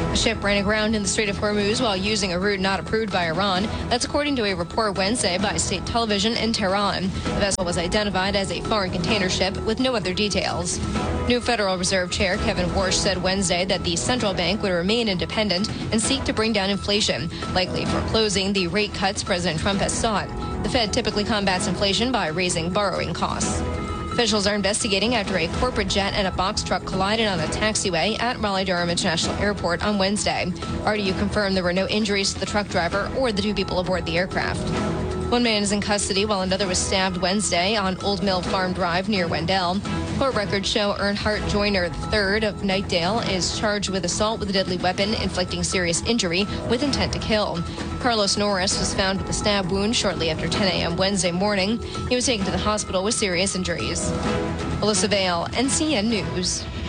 The ship ran aground in the Strait of Hormuz while using a route not approved by Iran. That's according to a report Wednesday by state television in Tehran. The vessel was identified as a foreign container ship with no other details. New Federal Reserve Chair Kevin Warsh said Wednesday that the central bank would remain independent and seek to bring down inflation, likely foreclosing the rate cuts President Trump has sought. The Fed typically combats inflation by raising borrowing costs. Officials are investigating after a corporate jet and a box truck collided on a taxiway at Raleigh-Durham International Airport on Wednesday. RDU confirmed there were no injuries to the truck driver or the two people aboard the aircraft. One man is in custody while another was stabbed Wednesday on Old Mill Farm Drive near Wendell. Court records show Earnhardt Joyner III of Knightdale is charged with assault with a deadly weapon, inflicting serious injury with intent to kill. Carlos Norris was found with a stab wound shortly after 10 a.m. Wednesday morning. He was taken to the hospital with serious injuries. Alyssa Vale, NCN News.